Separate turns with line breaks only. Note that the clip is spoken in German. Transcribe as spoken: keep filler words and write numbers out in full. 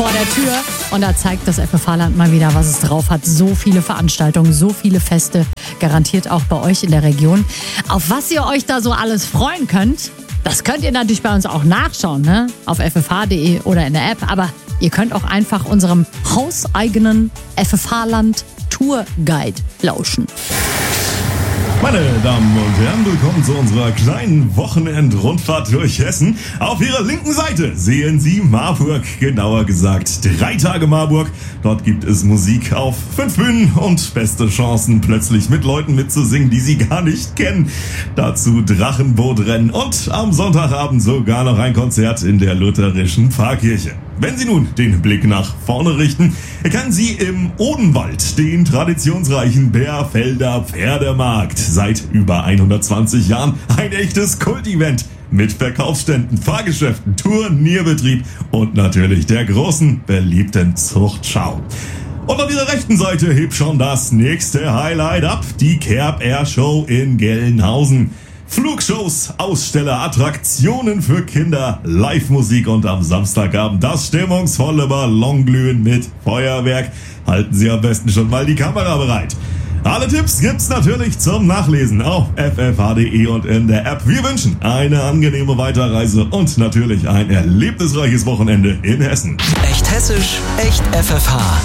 vor der Tür. Und da zeigt das F F H-Land mal wieder, was es drauf hat. So viele Veranstaltungen, so viele Feste, garantiert auch bei euch in der Region. Auf was ihr euch da so alles freuen könnt, das könnt ihr natürlich bei uns auch nachschauen, ne? Auf f f h punkt d e oder in der App. Aber ihr könnt auch einfach unserem hauseigenen F F H-Land Tour Guide lauschen.
Meine Damen und Herren, willkommen zu unserer kleinen Wochenendrundfahrt durch Hessen. Auf Ihrer linken Seite sehen Sie Marburg, genauer gesagt drei Tage Marburg. Dort gibt es Musik auf fünf Bühnen und beste Chancen, plötzlich mit Leuten mitzusingen, die Sie gar nicht kennen. Dazu Drachenbootrennen und am Sonntagabend sogar noch ein Konzert in der lutherischen Pfarrkirche. Wenn Sie nun den Blick nach vorne richten, erkennen Sie im Odenwald den traditionsreichen Bärfelder Pferdemarkt. Seit über hundertzwanzig Jahren ein echtes Kultevent mit Verkaufsständen, Fahrgeschäften, Turnierbetrieb und natürlich der großen, beliebten Zuchtschau. Und auf Ihrer rechten Seite hebt schon das nächste Highlight ab, die Kerb Air Show in Gelnhausen. Flugshows, Aussteller, Attraktionen für Kinder, Live-Musik und am Samstagabend das stimmungsvolle Ballonglühen mit Feuerwerk. Halten Sie am besten schon mal die Kamera bereit. Alle Tipps gibt's natürlich zum Nachlesen auf f f h punkt d e und in der App. Wir wünschen eine angenehme Weiterreise und natürlich ein erlebnisreiches Wochenende in Hessen.
Echt hessisch, echt F F H.